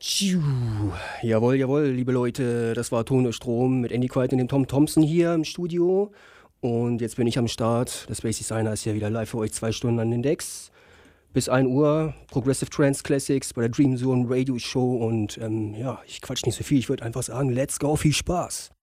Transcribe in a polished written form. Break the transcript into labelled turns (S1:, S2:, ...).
S1: Tschiu. Jawohl, jawohl, liebe Leute, das war Ton und Strom mit Andy Quiet und dem Tom Thompson hier im Studio. Und jetzt bin ich am Start. Der Space Designer ist ja wieder live für euch 2 Stunden an den Decks. Bis 1 Uhr Progressive Trance Classics bei der Dream Zone Radio Show. Und ja, ich quatsch nicht so viel. Ich würde einfach sagen, let's go, viel Spaß.